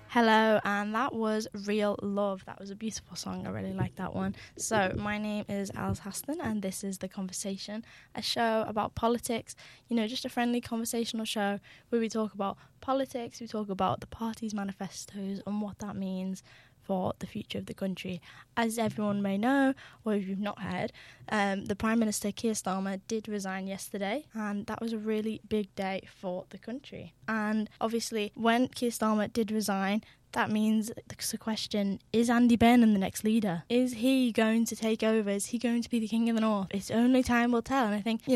Hello, and that was Real Love. That was a beautiful song. I really like that one. So, my name is Alice Haston, and this is The Conversation, a show about politics, just a friendly conversational show where we talk about politics, we talk about the party's manifestos and what that means for the future of the country. As everyone may know, or if you've not heard, the Prime Minister Keir Starmer did resign yesterday, and that was a really big day for the country. And obviously, when Keir Starmer did resign, that means the question, is Andy Burnham the next leader? Is he going to take over? Is he going to be the King of the North? It's only time will tell. And I think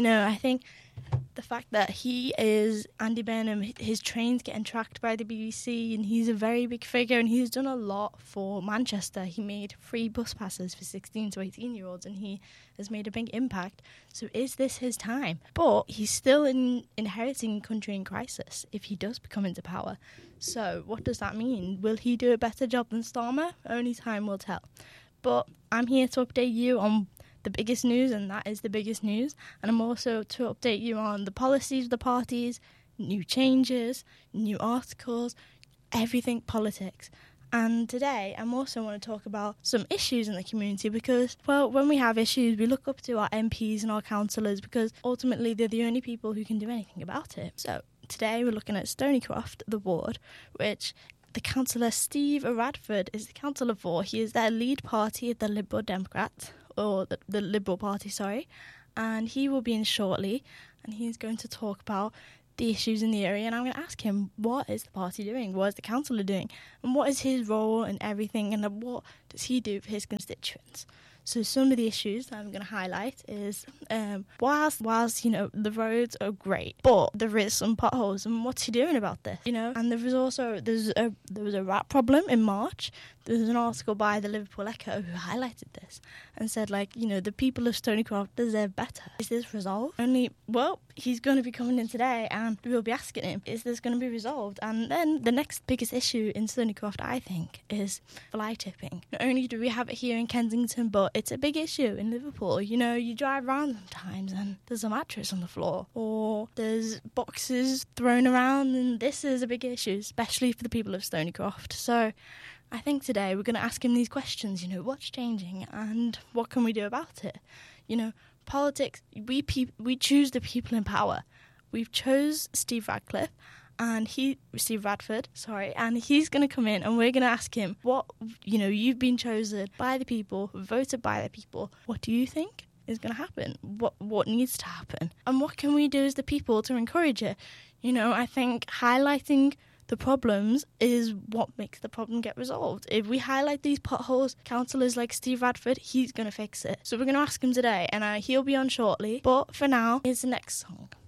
the fact that he is Andy Burnham, his train's getting tracked by the BBC, and he's a very big figure, and he's done a lot for Manchester. He made free bus passes for 16 to 18-year-olds, and he has made a big impact. So is this his time? But he's still inheriting a country in crisis if he does become into power. So what does that mean? Will he do a better job than Starmer? Only time will tell. But I'm here to update you on the biggest news, and that is the biggest news. And I'm also to update you on the policies of the parties, new changes, new articles, everything politics. And today I'm also want to talk about some issues in the community because, when we have issues, we look up to our MPs and our councillors because ultimately they're the only people who can do anything about it. So today we're looking at Stonycroft, the ward, which the councillor Steve Radford is the councillor for. He is their lead party of the Liberal Democrats, or the Liberal Party, sorry, and he will be in shortly, and he's going to talk about the issues in the area, and I'm going to ask him, what is the party doing, what is the councillor doing, and what is his role in everything, and what does he do for his constituents. So some of the issues that I'm going to highlight is whilst the roads are great, but there is some potholes, and what's he doing about this? And there was a rat problem in March. There was an article by the Liverpool Echo who highlighted this and said, the people of Stonycroft deserve better. Is this resolved? He's going to be coming in today, and we'll be asking him, is this going to be resolved? And then the next biggest issue in Stonycroft, I think, is fly tipping. Not only do we have it here in Kensington, but it's a big issue in Liverpool. You drive around sometimes and there's a mattress on the floor, or there's boxes thrown around, and this is a big issue, especially for the people of Stonycroft. So I think today we're going to ask him these questions, what's changing and what can we do about it? Politics, we choose the people in power. We've chose Steve Radford, and he's going to come in and we're going to ask him, you've been chosen by the people, voted by the people. What do you think is going to happen? What needs to happen? And what can we do as the people to encourage it? I think highlighting the problems is what makes the problem get resolved. If we highlight these potholes, councillors like Steve Radford, he's going to fix it. So we're going to ask him today, and he'll be on shortly. But for now, here's the next song.